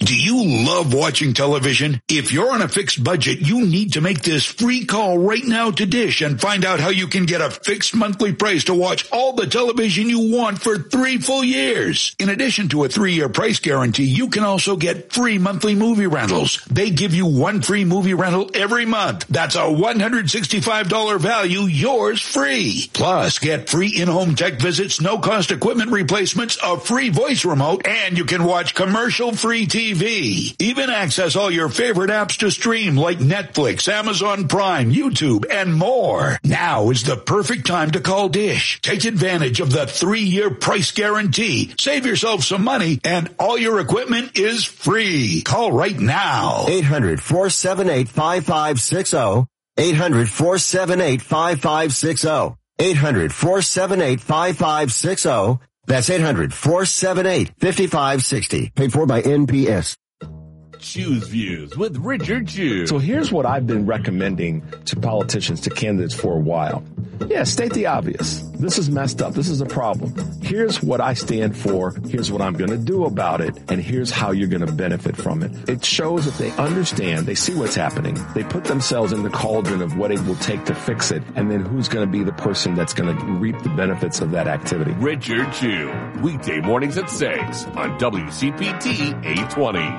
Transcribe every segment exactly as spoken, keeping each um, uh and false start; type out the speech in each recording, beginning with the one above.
Do you love watching television? If you're on a fixed budget, you need to make this free call right now to Dish and find out how you can get a fixed monthly price to watch all the television you want for three full years. In addition to a three-year price guarantee, you can also get free monthly movie rentals. They give you one free movie rental every month. That's a one hundred sixty-five dollars value, yours free. Plus, get free in-home tech visits, no-cost equipment replacements, a free voice remote, and you can watch commercial-free T V. Even access all your favorite apps to stream like Netflix, Amazon Prime, YouTube, and more. Now is the perfect time to call Dish. Take advantage of the three-year price guarantee. Save yourself some money, and all your equipment is free. Call right now. eight hundred, four seven eight, five five six zero. eight hundred, four seven eight, five five six zero. eight hundred, four seven eight, five five six zero. That's eight hundred, four seven eight, five five six zero. Paid for by N P S. Choose Views with Richard Chu. So here's what I've been recommending to politicians, to candidates for a while. Yeah, state the obvious. This is messed up. This is a problem. Here's what I stand for. Here's what I'm going to do about it. And here's how you're going to benefit from it. It shows that they understand. They see what's happening. They put themselves in the cauldron of what it will take to fix it. And then who's going to be the person that's going to reap the benefits of that activity. Richard Chu. Weekday mornings at six on W C P T eight twenty.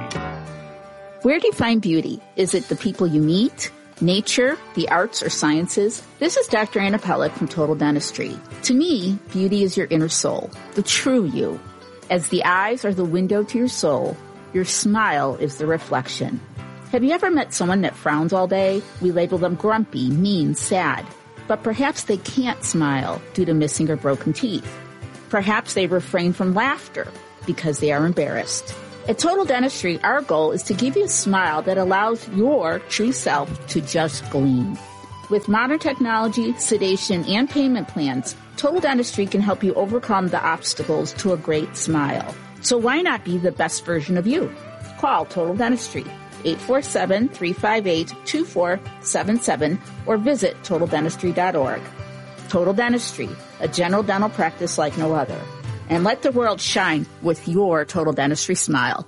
Where do you find beauty? Is it the people you meet, nature, the arts, or sciences? This is Doctor Anna Pellick from Total Dentistry. To me, beauty is your inner soul, the true you. As the eyes are the window to your soul, your smile is the reflection. Have you ever met someone that frowns all day? We label them grumpy, mean, sad. But perhaps they can't smile due to missing or broken teeth. Perhaps they refrain from laughter because they are embarrassed. At Total Dentistry, our goal is to give you a smile that allows your true self to just gleam. With modern technology, sedation, and payment plans, Total Dentistry can help you overcome the obstacles to a great smile. So why not be the best version of you? Call Total Dentistry, eight four seven, three five eight, two four seven seven, or visit total dentistry dot org. Total Dentistry, a general dental practice like no other. And let the world shine with your Total Dentistry smile.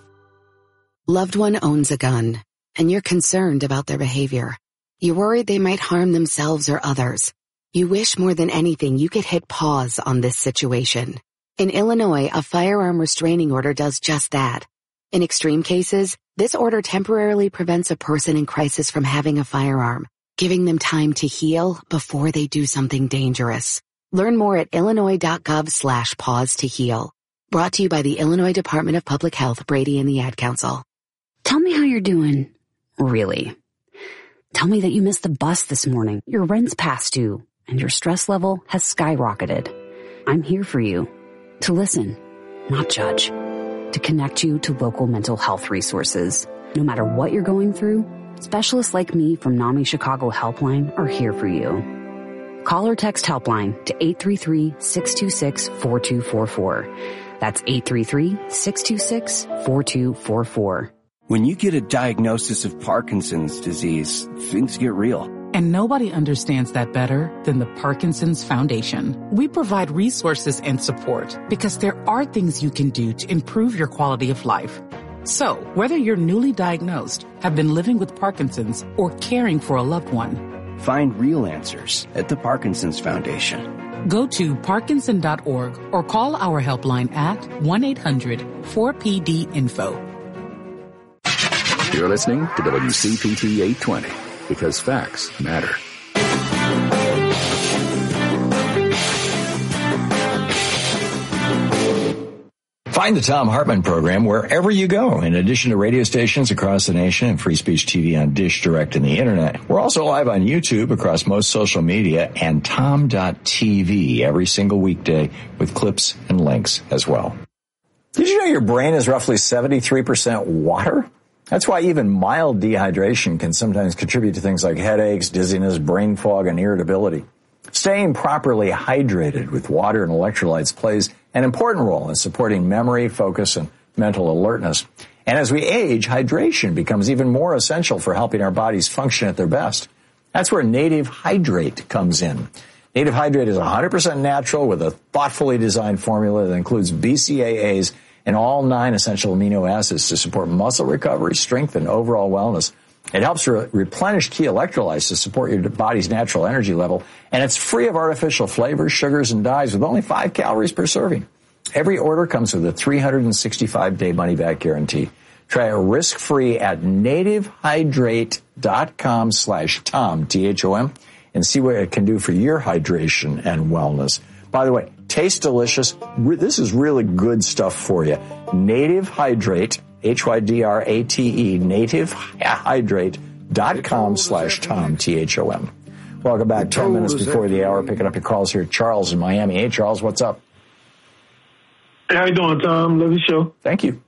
Loved one owns a gun, and you're concerned about their behavior. You're worried they might harm themselves or others. You wish more than anything you could hit pause on this situation. In Illinois, a firearm restraining order does just that. In extreme cases, this order temporarily prevents a person in crisis from having a firearm, giving them time to heal before they do something dangerous. Learn more at illinois.gov slash pause to heal. Brought to you by the Illinois Department of Public Health, Brady and the Ad Council. Tell me how you're doing. Really. Tell me that you missed the bus this morning, your rent's past due, and your stress level has skyrocketed. I'm here for you. To listen, not judge. To connect you to local mental health resources. No matter what you're going through, specialists like me from NAMI Chicago Helpline are here for you. Call or text Helpline to eight three three, six two six, four two four four. That's eight three three, six two six, four two four four. When you get a diagnosis of Parkinson's disease, things get real. And nobody understands that better than the Parkinson's Foundation. We provide resources and support because there are things you can do to improve your quality of life. So, whether you're newly diagnosed, have been living with Parkinson's, or caring for a loved one, find real answers at the Parkinson's Foundation. Go to parkinson dot org or call our helpline at one eight hundred four P D info. You're listening to W C P T eight twenty because facts matter. Find the Thom Hartmann program wherever you go. In addition to radio stations across the nation and Free Speech T V on Dish Direct and the Internet, we're also live on YouTube across most social media and tom dot t v every single weekday with clips and links as well. Did you know your brain is roughly seventy-three percent water? That's why even mild dehydration can sometimes contribute to things like headaches, dizziness, brain fog, and irritability. Staying properly hydrated with water and electrolytes plays an important role in supporting memory, focus, and mental alertness. And as we age, hydration becomes even more essential for helping our bodies function at their best. That's where Native Hydrate comes in. Native Hydrate is one hundred percent natural with a thoughtfully designed formula that includes B C A As and all nine essential amino acids to support muscle recovery, strength, and overall wellness. It helps re- replenish key electrolytes to support your body's natural energy level, and it's free of artificial flavors, sugars, and dyes with only five calories per serving. Every order comes with a three hundred sixty-five day money-back guarantee. Try it risk-free at nativehydrate.com slash Tom, T H O M, and see what it can do for your hydration and wellness. By the way, tastes delicious. This is really good stuff for you. Native Hydrate, H Y D R A T E, nativehydrate.com slash Tom, T H O M. Welcome back. Ten minutes before the hour, picking up your calls here. Charles in Miami. Hey, Charles, what's up? Hey, how you doing, Tom? Love your show. Thank you.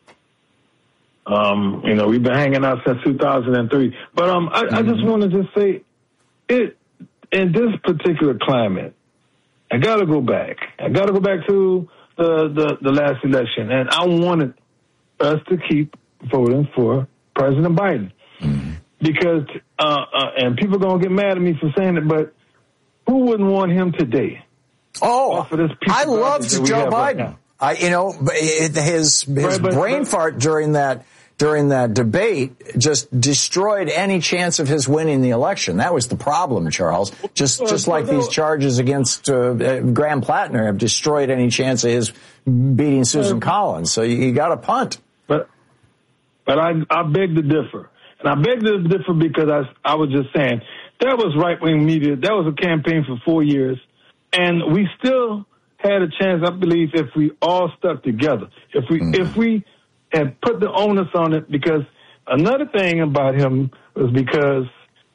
Um, you know, we've been hanging out since two thousand three. But um, I, mm-hmm. I just want to just say, it in this particular climate, I got to go back. I got to go back to the, the, the last election. And I wanted us to keep voting for President Biden. Mm-hmm. Because, uh, uh, and people are going to get mad at me for saying it, but who wouldn't want him today? Oh, I loved Joe Biden. Right, I, you know, his his right, but, brain but, fart during that during that debate just destroyed any chance of his winning the election. That was the problem, Charles. Just well, just like well, these charges against uh, Graham Plattner have destroyed any chance of his beating Susan well, Collins. So you, you got to punt. But but I I beg to differ, and I beg to differ because I I was just saying that was right wing media. That was a campaign for four years, and we still had a chance, I believe, if we all stuck together. If we mm. if we had put the onus on it, because another thing about him was because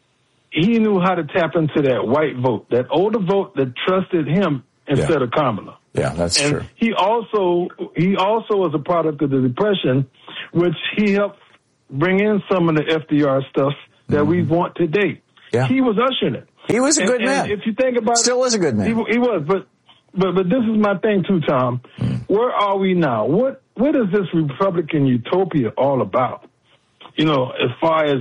he knew how to tap into that white vote, that older vote that trusted him instead yeah. of Kamala. Yeah, that's and true. He also he also was a product of the Depression, which he helped bring in some of the F D R stuff that mm. we want today. Yeah. He was ushering it. He was a and, good man. And if you think about Still it, is a good man. He, he was, but But but this is my thing too, Tom. Mm. Where are we now? What what is this Republican utopia all about? You know, as far as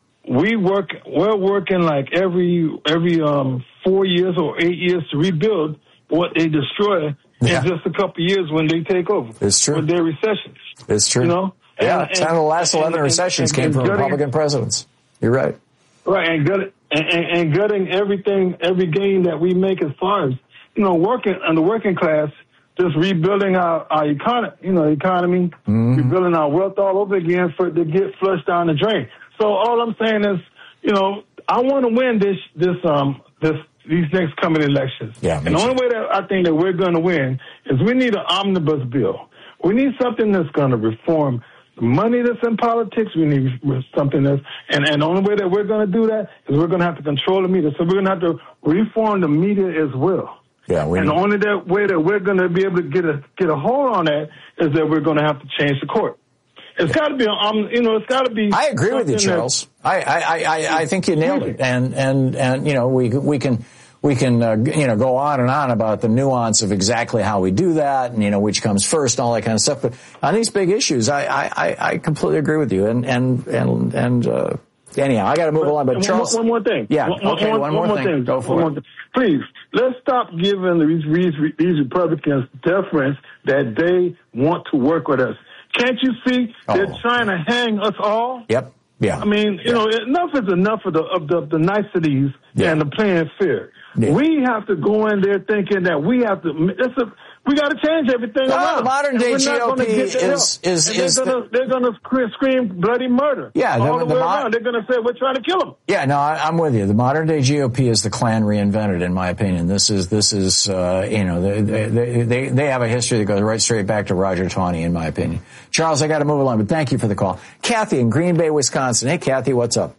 we work, we're working like every every um four years or eight years to rebuild what they destroy yeah. in just a couple of years when they take over. It's true. With their recessions. It's true. You know? Yeah, and, ten of the last eleven and, recessions and, and, came from gutting, Republican presidents. You're right. Right, and gutting, and, and, and gutting everything, every gain that we make as far as, you know, working and the working class, just rebuilding our, our economy, you know, economy, mm-hmm. rebuilding our wealth all over again for it to get flushed down the drain. So all I'm saying is, you know, I want to win this, this, um, this, these next coming elections. Yeah, and the only way that I think that we're going to win is we need an omnibus bill. We need something that's going to reform the money that's in politics. We need something that's, and, and the only way that we're going to do that is we're going to have to control the media. So we're going to have to reform the media as well. Yeah, we and the only that way that we're going to be able to get a get a hold on that is that we're going to have to change the court. It's got to be, um, you know, it's got to be. I agree with you, Charles. I, I, I, I think you nailed it. And and and you know, we we can we can uh, you know go on and on about the nuance of exactly how we do that, and you know, which comes first, and all that kind of stuff. But on these big issues, I I, I completely agree with you. And and and and uh, anyhow, I got to move along. But Charles, one, one more thing. Yeah. One, okay. One, one, one more, more thing. thing. Go for it. Please, let's stop giving these, these, these Republicans deference that they want to work with us. Can't you see they're oh. trying to hang us all? Yep. Yeah. I mean, you yeah. know, enough is enough of the of the, the niceties yeah. and the playing fair. Yeah. We have to go in there thinking that we have to. It's a, we got to change everything no, around. The modern day G O P is is is, is they're gonna, they're going to scream bloody murder. Yeah, all the, the, the way mo- around. They're going to say we're trying to kill them. Yeah, no, I, I'm with you. The modern day G O P is the Klan reinvented, in my opinion. This is this is uh, you know they, they they they have a history that goes right straight back to Roger Taney, in my opinion. Charles, I got to move along, but thank you for the call. Kathy in Green Bay, Wisconsin. Hey, Kathy, what's up?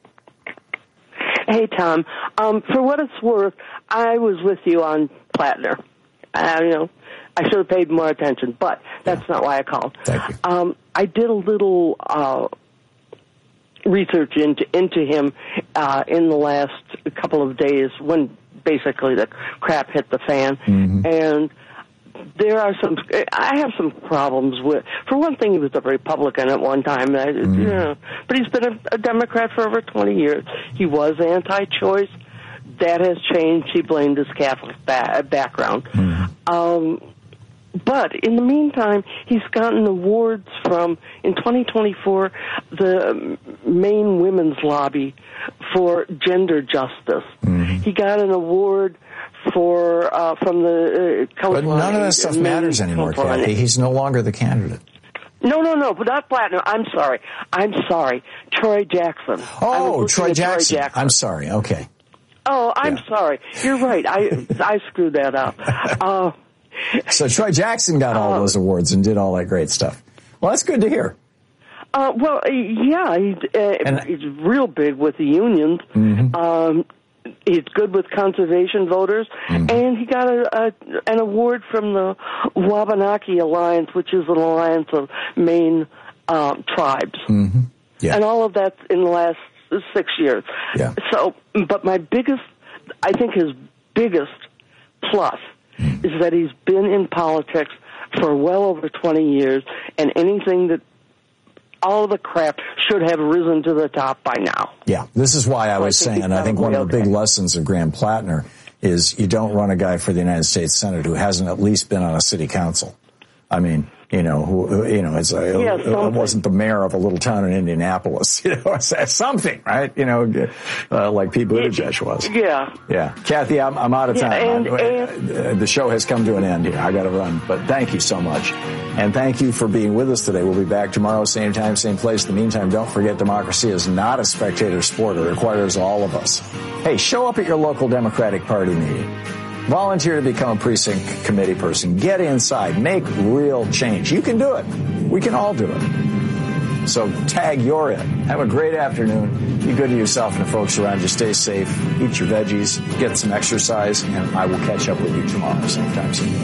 Hey, Tom. Um, for what it's worth, I was with you on Plattner. I you know. I should have paid more attention, but that's yeah. not why I called. Thank you. Um, I did a little uh, research into into him uh, in the last couple of days when basically the crap hit the fan, mm-hmm. and there are some. I have some problems with. For one thing, he was a Republican at one time, I, mm-hmm. you know, but he's been a, a Democrat for over twenty years. He was anti-choice. That has changed. He blamed his Catholic ba- background. Mm-hmm. Um, but in the meantime, he's gotten awards from, in twenty twenty-four, the Maine Women's Lobby for gender justice. Mm-hmm. He got an award for uh, from the uh, California. But none of that stuff Maine matters anymore, Kathy. He's no longer the candidate. No, no, no, but not Platinum. I'm sorry. I'm sorry. Troy Jackson. Oh, Troy Jackson. Troy Jackson. I'm sorry. Okay. Oh, I'm yeah. sorry. You're right. I I screwed that up. Uh, so Troy Jackson got all uh, those awards and did all that great stuff. Well, that's good to hear. Uh, well, yeah, he's, uh, and, he's real big with the unions. Mm-hmm. Um, he's good with conservation voters, mm-hmm. and he got a, a an award from the Wabanaki Alliance, which is an alliance of Maine uh, tribes. Mm-hmm. Yeah. And all of that in the last six years. Yeah. So, but my biggest, I think his biggest plus mm. is that he's been in politics for well over twenty years, and anything that, all of the crap should have risen to the top by now. Yeah, this is why I was I saying, I think one of the okay. big lessons of Graham Plattner is you don't run a guy for the United States Senate who hasn't at least been on a city council. I mean, you know, who, you know, it's a, yeah, it wasn't the mayor of a little town in Indianapolis, you know, it's something, right? You know, uh, like Pete Buttigieg was. Yeah. Yeah. Kathy, I'm, I'm out of time. Yeah, and, and, the show has come to an end here. I got to run, but thank you so much. And thank you for being with us today. We'll be back tomorrow, same time, same place. In the meantime, don't forget democracy is not a spectator sport. It requires all of us. Hey, show up at your local Democratic Party meeting. Volunteer to become a precinct committee person. Get inside. Make real change. You can do it. We can all do it. So tag you're in. Have a great afternoon. Be good to yourself and the folks around you. Stay safe. Eat your veggies. Get some exercise. And I will catch up with you tomorrow sometime soon.